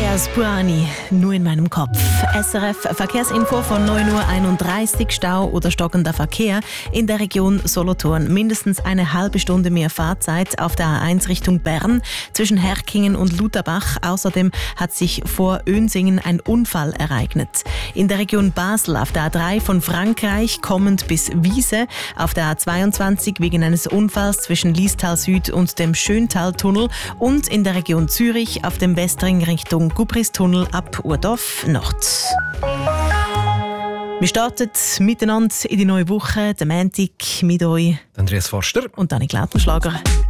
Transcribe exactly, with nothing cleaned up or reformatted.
Andreas Burani, nur in meinem Kopf. S R F Verkehrsinfo von neun Uhr einunddreißig, Stau oder stockender Verkehr in der Region Solothurn. Mindestens eine halbe Stunde mehr Fahrzeit auf der A eins Richtung Bern zwischen Herkingen und Lutherbach. Außerdem hat sich vor Önsingen ein Unfall ereignet. In der Region Basel auf der A drei von Frankreich kommend bis Wiese, auf der A zweiundzwanzig wegen eines Unfalls zwischen Liestal Süd und dem Schöntaltunnel und in der Region Zürich auf dem Westring Richtung Gubristunnel ab Urdorf Nord. Wir starten miteinander in die neue Woche, den Montag mit euch. Andreas Forster und Dani Lautenschlager.